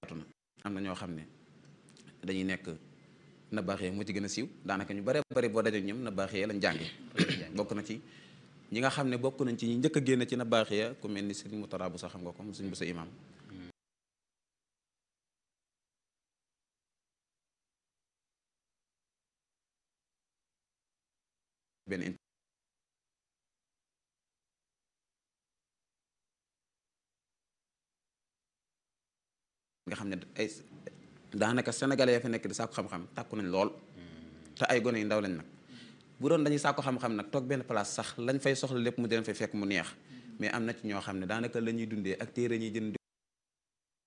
am na ñoo xam ne dañuy nekk na baaxee moo ci gën a siiw daanaka ñu bare bari boo dajee ñoom na baaxee lañ jànge bokk na ci ñi nga xam ne bokk nañ ci ñi njëkk a génn ci na baaxee ku mel ni Serigne Moutara bu sax xam nga ko Serigne bu sa imam benn nga xam ne ay daanaka sénégalais ya fa nekk di sàkku xam-xam tàkku nañ lool te ay gone yu ndaw lañ nag bu doon dañuy sàkku xam-xam nag toog benn place sax lañ fay soxla lépp mu di leen fay fekk mu neex mais am na ci ñoo xam ne daanaka la ñuy dundee ak téere ñuy jënd